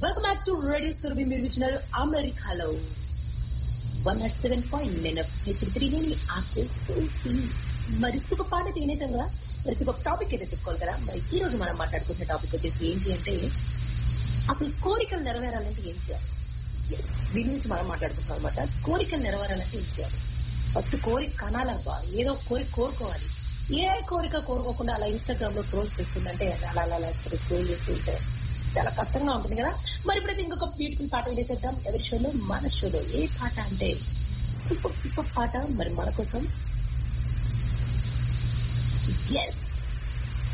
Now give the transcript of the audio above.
Welcome back to radio Surabhi. మీరు ఇచ్చినారు అమెరికాలో 107.9 హెచ్3 ఆర్చేసి. మరి సూపర్ పాట తినేసాం కదా, మరి సూపర్ టాపిక్ అయితే చెప్పుకోవాలి కదా. మరి ఈ రోజు మనం మాట్లాడుకునే టాపిక్ వచ్చేసి ఏంటి అంటే, అసలు కోరికలు నెరవేరాలంటే ఏం చేయాలి. దీని నుంచి మనం మాట్లాడుకుంటున్నాం అనమాట. కోరికలు నెరవేరాలంటే ఏం చేయాలి. ఫస్ట్ కోరిక కనాలబ్బా, ఏదో కోరిక కోరుకోవాలి. ఏ కోరిక కోరుకోకుండా అలా ఇన్స్టాగ్రామ్ లో ట్రోల్స్ చేస్తుందంటే అలా అలా స్క్రోల్ చేస్తుంటే చాలా కష్టంగా ఉంటుంది కదా. మరి ఇప్పుడైతే ఇంకొక బ్యూటిఫుల్ పాట వేసేద్దాం ఎవరి షోలో, మన షోలో. ఏ పాట అంటే సూపర్ సూపర్ పాట మరి మన కోసం. ఎస్,